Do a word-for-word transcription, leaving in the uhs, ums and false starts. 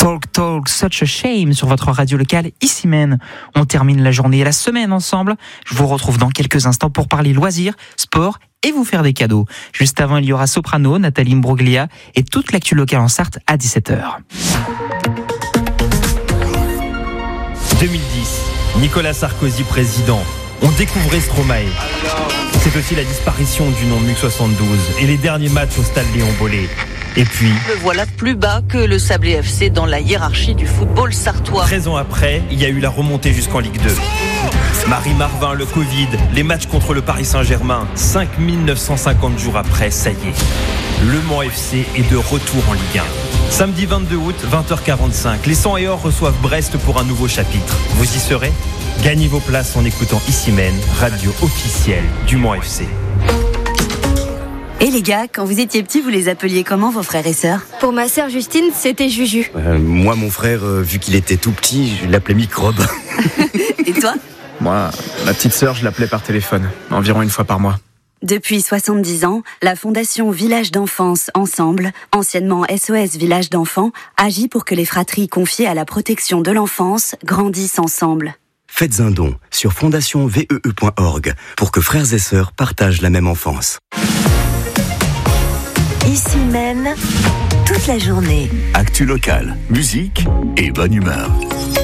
Talk Talk, Such a Shame sur votre radio locale, ici même. On termine la journée et la semaine ensemble. Je vous retrouve dans quelques instants pour parler loisirs, sport et vous faire des cadeaux. Juste avant, il y aura Soprano, Nathalie Imbroglia et toute l'actu locale en Sarthe à dix-sept heures. deux mille dix, Nicolas Sarkozy président. On découvrait Stromae. C'est aussi la disparition du nom M U C soixante-douze et les derniers matchs au stade Léon Bollé. Et puis, le voilà plus bas que le Sablé F C dans la hiérarchie du football sartois. treize ans après, il y a eu la remontée jusqu'en Ligue deux. Marie Marvin, le Covid, les matchs contre le Paris Saint-Germain. cinq mille neuf cent cinquante jours après, ça y est. Le Mans F C est de retour en Ligue un. Samedi vingt-deux août, vingt heures quarante-cinq, les cent et or reçoivent Brest pour un nouveau chapitre. Vous y serez ? Gagnez vos places en écoutant Ici Même, radio officielle du Mans F C. Et les gars, quand vous étiez petits, vous les appeliez comment vos frères et sœurs ? Pour ma sœur Justine, c'était Juju. Euh, moi, mon frère, euh, vu qu'il était tout petit, je l'appelais Microbe. Et toi ? Moi, ma petite sœur, je l'appelais par téléphone, environ une fois par mois. Depuis soixante-dix ans, la Fondation Village d'Enfance Ensemble, anciennement S O S Village d'Enfants, agit pour que les fratries confiées à la protection de l'enfance grandissent ensemble. Faites un don sur fondation v e e point org pour que frères et sœurs partagent la même enfance. Ici même, toute la journée. Actu locale, musique et bonne humeur.